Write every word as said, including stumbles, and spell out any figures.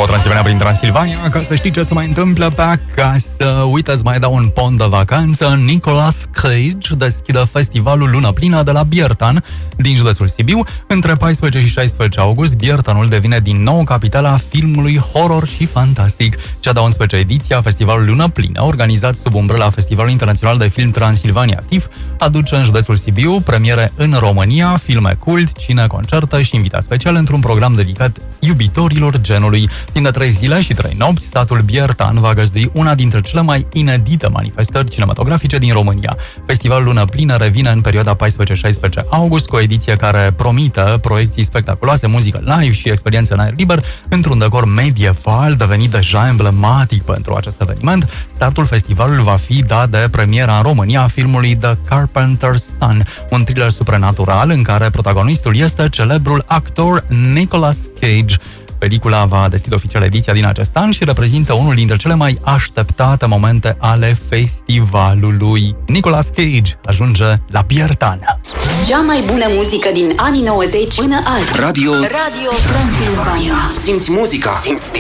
Metro Transilvania prin Transilvania, ca să știi ce se mai întâmplă pe acasă. Uite, îți mai dau un pont de vacanță. Nicolas Cage deschide festivalul Lună Plină de la Biertan, din județul Sibiu. Între paisprezece și șaisprezece august, Biertanul devine din nou capitala filmului horror și fantastic. Cea de-a unsprezecea ediție a festivalului Lună Plină, organizat sub umbrela Festivalului Internațional de Film Transilvania T I F, aduce în județul Sibiu premiere în România, filme cult, cine, concerte și invitați special într-un program dedicat iubitorilor genului. Timp de trei zile și trei nopți, satul Biertan va găzdui una dintre cele mai inedite manifestări cinematografice din România. Festivalul Lună Plină revine în perioada paisprezece șaisprezece august, cu o ediție care promite proiecții spectaculoase, muzică live și experiențe în aer liber, într-un decor medieval devenit deja emblematic pentru acest eveniment. Startul festivalului va fi dat de premiera în România a filmului The Carpenter's Son, un thriller supranatural în care protagonistul este celebrul actor Nicolas Cage. Pelicula va deschide oficial ediția din acest an și reprezintă unul dintre cele mai așteptate momente ale festivalului. Nicolas Cage ajunge la Biertan. Cea mai bună muzică din anii nouăzeci până azi. Radio Radio Transilvania. Simți muzica, simți